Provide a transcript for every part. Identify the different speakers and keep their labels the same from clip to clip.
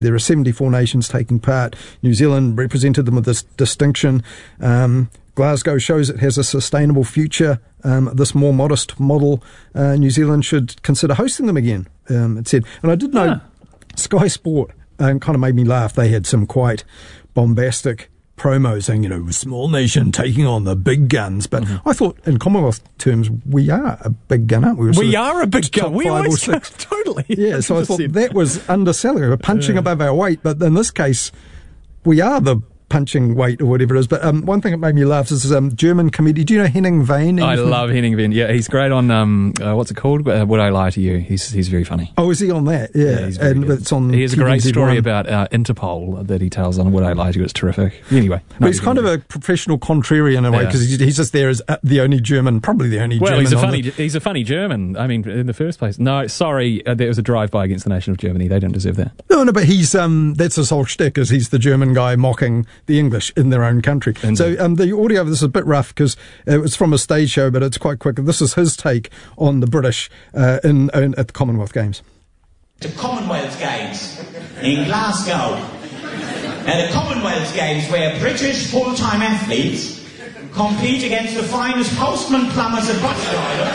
Speaker 1: There are 74 nations taking part. New Zealand represented them with this distinction. Glasgow shows it has a sustainable future. This more modest model, New Zealand should consider hosting them again, it said. And I did know Sky Sport kind of made me laugh. They had some quite bombastic promos saying, small nation taking on the big guns. But I thought in Commonwealth terms, we are a big gun, aren't we?
Speaker 2: We are a big gun. We always totally.
Speaker 1: Yeah, so I thought that was underselling. We're punching above our weight. But in this case, we are the punching weight or whatever it is. But one thing that made me laugh is German comedian. Do you know Henning Wehn?
Speaker 2: I love Henning Wehn. Yeah, he's great on what's it called? Would I Lie to You? He's very funny.
Speaker 1: Oh, is he on that? Yeah,
Speaker 2: he's very good.
Speaker 1: It's on.
Speaker 2: He has a great story about Interpol that he tells on Would I Lie to You. It's terrific. Anyway,
Speaker 1: but he's kind of a professional contrarian in a way because he's just there as the only German, probably the only German.
Speaker 2: Well, he's a funny German. I mean, in the first place. No, sorry, there was a drive-by against the nation of Germany. They don't deserve that.
Speaker 1: No, but he's that's his whole shtick, is he's the German guy mocking the English in their own country. Indeed. So the audio of this is a bit rough because it was from a stage show, but it's quite quick. This is his take on the British at the Commonwealth Games.
Speaker 3: The Commonwealth Games in Glasgow. Now the Commonwealth Games where British full-time athletes compete against the finest postman plumbers and bus drivers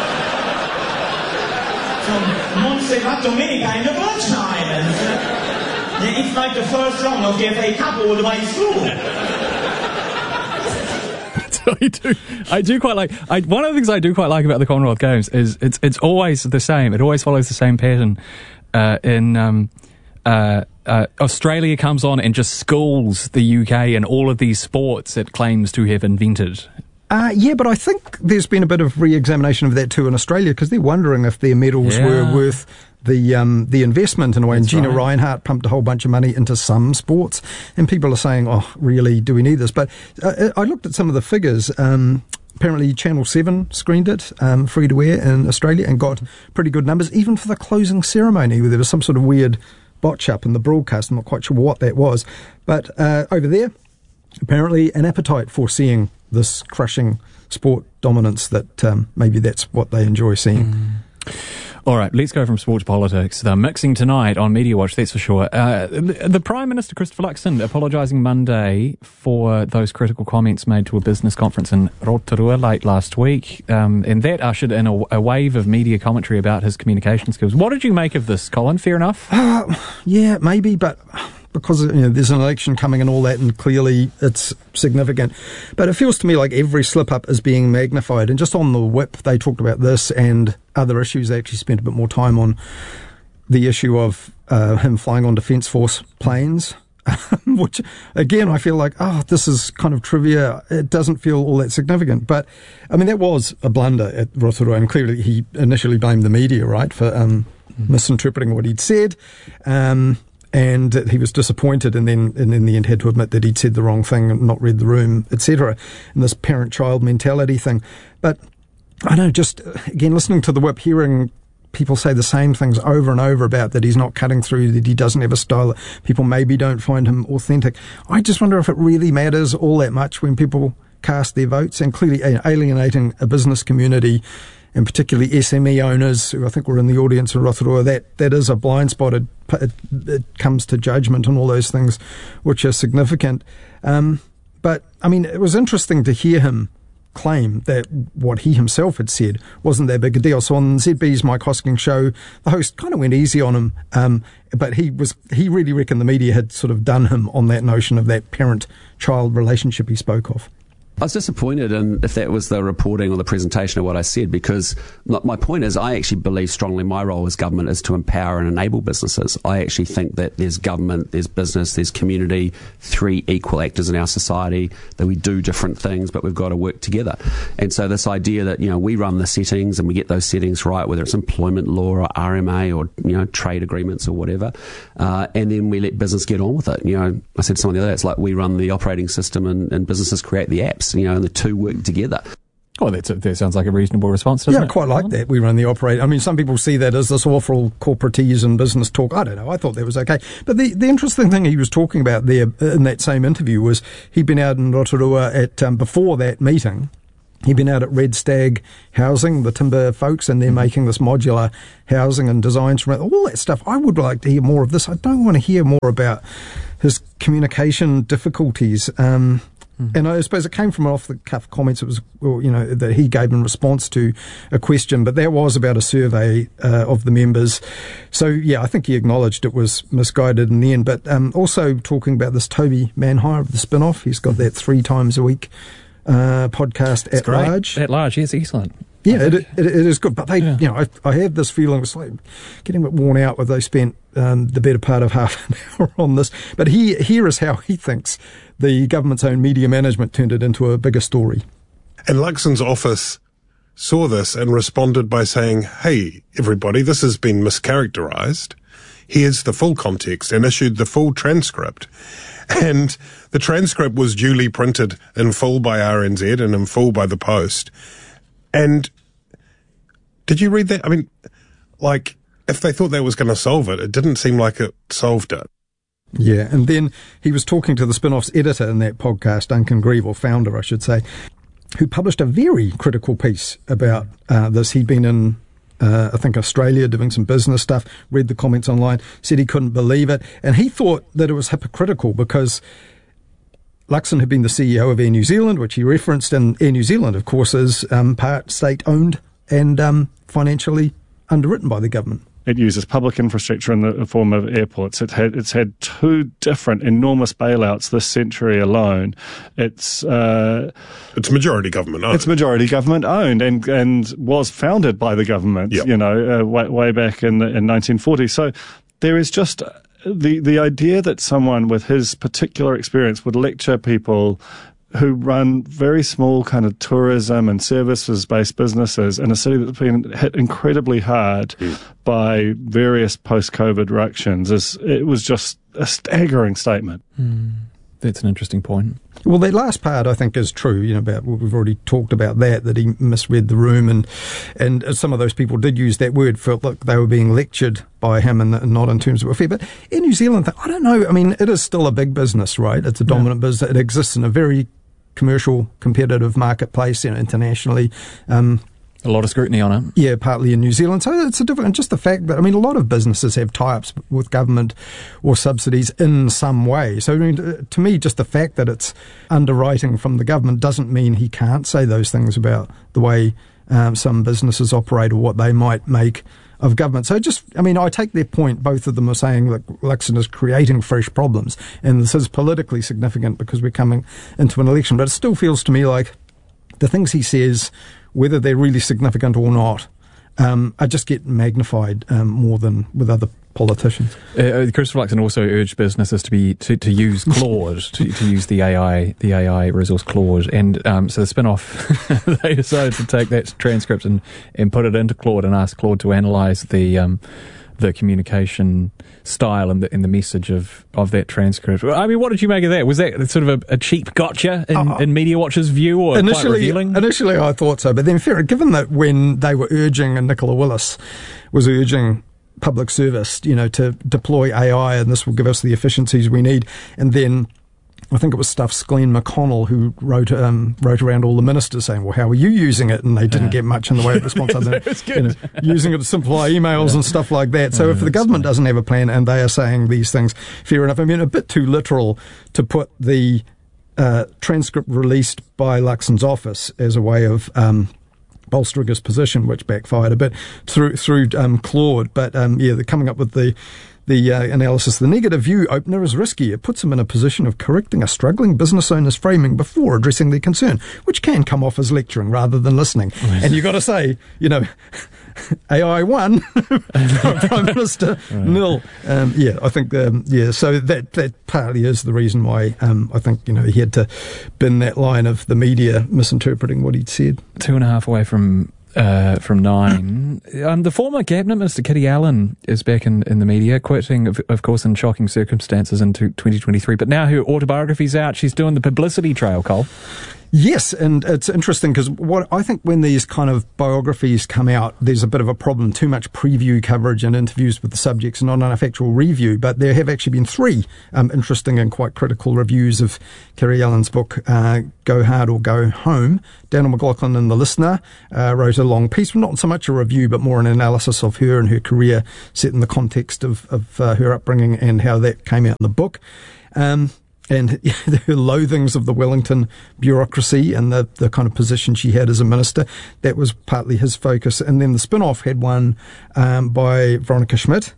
Speaker 3: from Montserrat Dominica in the Virgin Islands. It's like the first round of the FA Cup all the way through.
Speaker 2: I do quite like. One of the things I do quite like about the Commonwealth Games is it's always the same. It always follows the same pattern. Australia comes on and just schools the UK in all of these sports it claims to have invented.
Speaker 1: Yeah, but I think there's been a bit of re-examination of that too in Australia because they're wondering if their medals were worth the investment in a way. And Gina Reinhardt pumped a whole bunch of money into some sports, and people are saying, "Oh, really? Do we need this?" But I looked at some of the figures. Apparently, Channel 7 screened it free to air in Australia and got pretty good numbers, even for the closing ceremony, where there was some sort of weird botch up in the broadcast. I'm not quite sure what that was, but over there, apparently, an appetite for seeing this crushing sport dominance that maybe that's what they enjoy seeing.
Speaker 2: All right, let's go from sport to politics. They're mixing tonight on Media Watch, that's for sure. The Prime Minister, Christopher Luxon, apologising Monday for those critical comments made to a business conference in Rotorua late last week. And that ushered in a wave of media commentary about his communication skills. What did you make of this, Colin? Fair enough?
Speaker 1: Yeah, maybe, but because there's an election coming and all that, and clearly it's significant. But it feels to me like every slip-up is being magnified. And just on the whip, they talked about this and other issues. They actually spent a bit more time on the issue of him flying on Defence Force planes, which, again, I feel like, this is kind of trivia. It doesn't feel all that significant. But, I mean, that was a blunder at Rotorua, and clearly he initially blamed the media, right, for misinterpreting what he'd said. And he was disappointed, and then in the end had to admit that he'd said the wrong thing and not read the room, etc. And this parent-child mentality thing. But I know, just again, listening to the whip, hearing people say the same things over and over about that he's not cutting through, that he doesn't have a style, that people maybe don't find him authentic. I just wonder if it really matters all that much when people cast their votes, and clearly alienating a business community, and particularly SME owners, who I think were in the audience in Rotorua. That is a blind spot. It comes to judgment and all those things, which are significant. But, I mean, it was interesting to hear him claim that what he himself had said wasn't that big a deal. So on ZB's Mike Hosking show, the host kind of went easy on him, but he really reckoned the media had sort of done him on that notion of that parent-child relationship he spoke of.
Speaker 4: I was disappointed if that was the reporting or the presentation of what I said, because my point is I actually believe strongly my role as government is to empower and enable businesses. I actually think that there's government, there's business, there's community, three equal actors in our society, that we do different things, but we've got to work together. And so this idea that, we run the settings and we get those settings right, whether it's employment law or RMA or, trade agreements or whatever, and then we let business get on with it. I said to someone the other day, it's like we run the operating system and businesses create the apps. And the two work together.
Speaker 2: Oh, that sounds like a reasonable response, doesn't it?
Speaker 1: Yeah, I quite like that. We run the operating. I mean, some people see that as this awful corporatese and business talk. I don't know. I thought that was okay. But the interesting thing he was talking about there in that same interview was he'd been out in Rotorua at before that meeting, He'd been out at Red Stag Housing, the timber folks, and they're making this modular housing and designs from it, all that stuff. I would like to hear more of this. I don't want to hear more about his communication difficulties. And I suppose it came from off-the-cuff comments. It was, that he gave in response to a question, but that was about a survey of the members. So, yeah, I think he acknowledged it was misguided in the end. But also talking about this Toby Manhire of the Spin-Off, he's got that 3 times a week podcast
Speaker 2: it's
Speaker 1: at
Speaker 2: great.
Speaker 1: large.
Speaker 2: At large, yes, excellent.
Speaker 1: Yeah, it is good. But they, I have this feeling it's like getting a bit worn out where they spent the better part of half an hour on this. But here is how he thinks the government's own media management turned it into a bigger story.
Speaker 5: And Luxon's office saw this and responded by saying, hey, everybody, this has been mischaracterised. Here's the full context, and issued the full transcript. And the transcript was duly printed in full by RNZ and in full by the Post. And did you read that? I mean, like, if they thought that was going to solve it, it didn't seem like it solved it.
Speaker 1: Yeah, and then he was talking to the Spin-Off's editor in that podcast, Duncan Grieve, or founder, I should say, who published a very critical piece about this. He'd been in, I think, Australia doing some business stuff, read the comments online, said he couldn't believe it, and he thought that it was hypocritical because Luxon had been the CEO of Air New Zealand, which he referenced, and Air New Zealand, of course, is part state-owned and financially underwritten by the government.
Speaker 6: It uses public infrastructure in the form of airports. It's had 2 different enormous bailouts this century alone. It's
Speaker 5: majority government owned.
Speaker 6: It's majority government owned and was founded by the government. Yep. Way back in 1940. So there is just the idea that someone with his particular experience would lecture people who run very small kind of tourism and services-based businesses in a city that's been hit incredibly hard by various post-COVID ructions. It was just a staggering statement.
Speaker 2: That's an interesting point.
Speaker 1: Well, that last part, I think, is true, about what we've already talked about, that he misread the room, and some of those people did use that word, felt like they were being lectured by him and not in terms of a fair. But in New Zealand, I don't know, I mean, it is still a big business, right? It's a dominant business. It exists in a very commercial, competitive marketplace, internationally.
Speaker 2: A lot of scrutiny on it.
Speaker 1: Yeah, partly in New Zealand. So it's a different, just the fact that, I mean, a lot of businesses have tie-ups with government or subsidies in some way. So, I mean, to me, just the fact that it's underwriting from the government doesn't mean he can't say those things about the way some businesses operate or what they might make of government. So I take their point. Both of them are saying that Luxon is creating fresh problems, and this is politically significant because we're coming into an election. But it still feels to me like the things he says, whether they're really significant or not, are just get magnified more than with other politicians.
Speaker 2: Christopher Luxon also urged businesses to use Claude, to use the AI resource Claude, and so the Spin-Off they decided to take that transcript and put it into Claude and ask Claude to analyse the communication style and the message of that transcript. I mean, what did you make of that? Was that sort of a cheap gotcha in Media Watch's view, or quite revealing? Initially,
Speaker 1: I thought so, but then given that when they were urging, and Nicola Willis was urging public service, to deploy AI, and this will give us the efficiencies we need, and then I think it was Stuff's Glenn McConnell who wrote around all the ministers saying, well, how are you using it? And they didn't get much in the way of response other than using it to simplify emails and stuff like that. So if the government doesn't have a plan and they are saying these things, fair enough. I mean, a bit too literal to put the transcript released by Luxon's office as a way of bolstering his position, which backfired a bit through Claude. But they're coming up with the analysis. The negative view opener is risky. It puts him in a position of correcting a struggling business owner's framing before addressing their concern, which can come off as lecturing rather than listening. And you've got to say, AI 1, Prime Minister 0. I think, so that partly is the reason why I think, he had to bin that line of the media misinterpreting what he'd said.
Speaker 2: 2.5 away from 9. The former Cabinet Minister Kitty Allen is back in the media, quitting, of course, in shocking circumstances in 2023. But now her autobiography's out. She's doing the publicity trail, Cole.
Speaker 1: Yes, and it's interesting because what I think when these kind of biographies come out, there's a bit of a problem. Too much preview coverage and interviews with the subjects, not enough actual review. But there have actually been 3 interesting and quite critical reviews of Kerry Allen's book, Go Hard or Go Home. Daniel McLaughlin in The Listener wrote a long piece, not so much a review, but more an analysis of her and her career set in the context of her upbringing and how that came out in the book. And her loathings of the Wellington bureaucracy and the kind of position she had as a minister. That was partly his focus. And then the spin-off had one by Veronica Schmidt,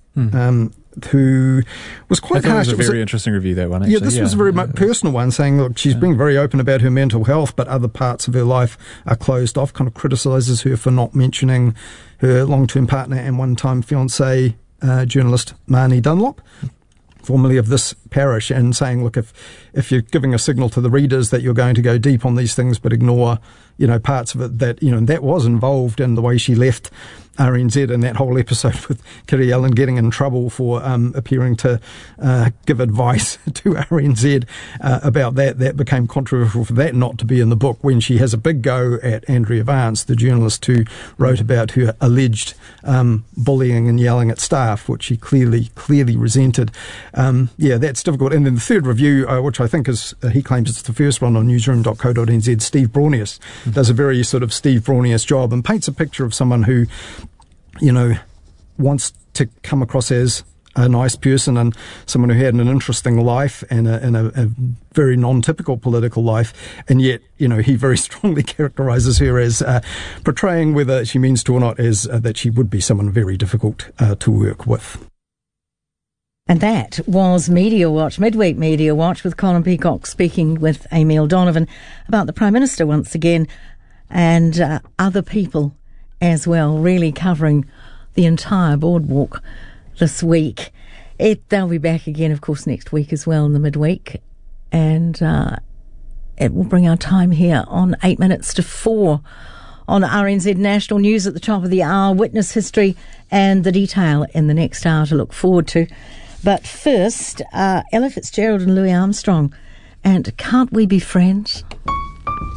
Speaker 1: who was quite harsh.
Speaker 2: It was a very interesting review, that one, actually.
Speaker 1: Yeah, this was a very personal one, saying, look, she's being very open about her mental health, but other parts of her life are closed off, kind of criticises her for not mentioning her long-term partner and one-time fiancé, journalist Marnie Dunlop, formerly of This Parish, and saying, look, if you're giving a signal to the readers that you're going to go deep on these things but ignore, parts of it that, and that was involved in the way she left RNZ and that whole episode with Kerry Allen getting in trouble for appearing to give advice to RNZ about that. That became controversial for that not to be in the book when she has a big go at Andrea Vance, the journalist who wrote about her alleged bullying and yelling at staff, which she clearly resented. That's difficult. And then the third review, which I think is, he claims it's the first one on newsroom.co.nz, Steve Braunius does a very sort of Steve Braunius job and paints a picture of someone who, wants to come across as a nice person and someone who had an interesting life and a very non-typical political life. And yet, he very strongly characterises her as portraying, whether she means to or not, as that she would be someone very difficult to work with.
Speaker 7: And that was Media Watch, Midweek Media Watch, with Colin Peacock speaking with Amy O'Donovan about the Prime Minister once again and other people as well, really covering the entire boardwalk this week. They'll be back again, of course, next week as well in the midweek. And it will bring our time here on 8 minutes to 4 on RNZ National News at the top of the hour, witness history and the detail in the next hour to look forward to. But first, Ella Fitzgerald and Louis Armstrong, and Can't We Be Friends?